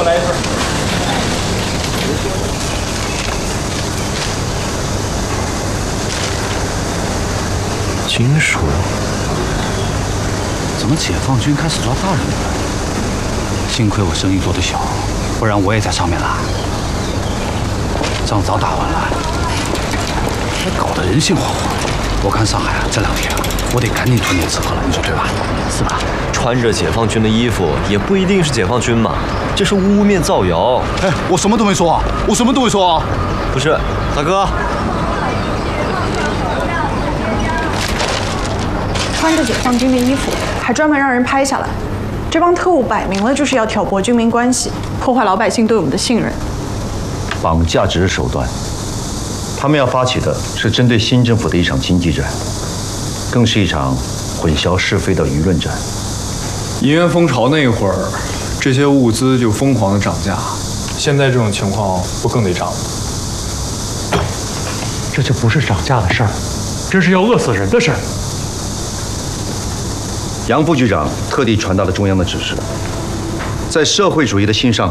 来一份。 金属？ 怎么解放军开始抓大人了？幸亏我生意做得小，不然我也在上面了。仗早打完了，还搞得人心惶惶。我看上海啊，这2天啊，我得赶紧囤点吃喝了，你说对吧？是吧？ 穿着解放军的衣服也不一定是解放军嘛，这是污蔑造谣。 哎，我什么都没说啊，我什么都没说啊。 不是，大哥。 穿着解放军的衣服，还专门让人拍下来，这帮特务摆明了就是要挑拨军民关系，破坏老百姓对我们的信任。 绑架只是手段，他们要发起的是针对新政府的一场经济战，更是一场混淆是非的舆论战。 银元风潮那会儿，这些物资就疯狂的涨价，现在这种情况不更得涨吗？ 这就不是涨价的事儿，这是要饿死人的事儿。 杨副局长特地传达了中央的指示，在社会主义的信上